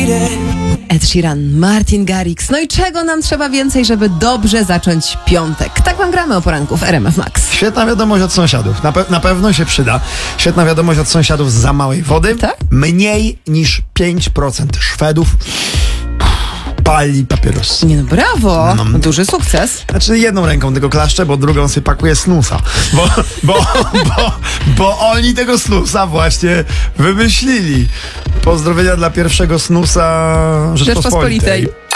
Ed Sheeran, Martin Garrix. No i czego nam trzeba więcej, żeby dobrze zacząć piątek? Tak wam gramy o poranku w RMF Max. Świetna wiadomość od sąsiadów. Na pewno się przyda. Świetna wiadomość od sąsiadów z za małej wody. Tak? Mniej niż 5% Szwedów pali papierosy. Nie no, brawo! Duży sukces. Znaczy jedną ręką tylko klaszczę, bo drugą sobie pakuje snusa. Bo oni tego snusa właśnie wymyślili. Pozdrowienia dla pierwszego snusa Rzeczpospolitej.